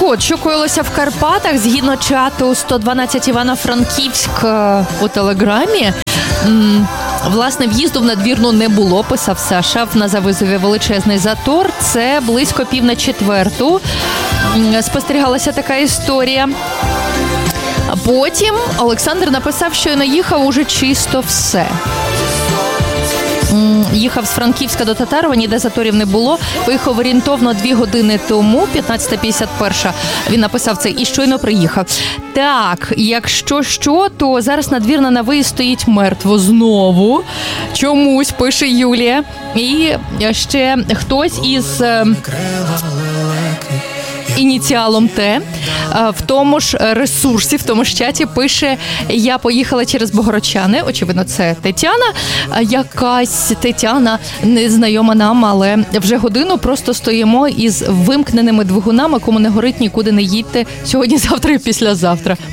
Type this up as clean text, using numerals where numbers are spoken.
от, що коїлося в Карпатах, згідно чату 112 Івано-Франківськ у Телеграмі. Власне, в'їзду в надвірну не було, писав Саша. На Завизові величезний затор. Це близько 3:45. Спостерігалася така історія. А потім Олександр написав, що наїхав уже чисто все. Їхав з Франківська до Татарова, ніде заторів не було. Виїхав орієнтовно 2 години тому, 15:51. Він написав це і щойно приїхав. Так, якщо що, то зараз надвірна на виїзд стоїть мертво знову. Чомусь, пише Юлія. І ще хтось із ініціалом Т в тому ж ресурсі, в тому ж чаті пише: я поїхала через Богородчани. Очевидно, це Тетяна. Якась Тетяна, незнайома нам, але вже годину просто стоїмо із вимкненими двигунами. Кому не горить, нікуди не їдьте. Сьогодні, завтра і післязавтра.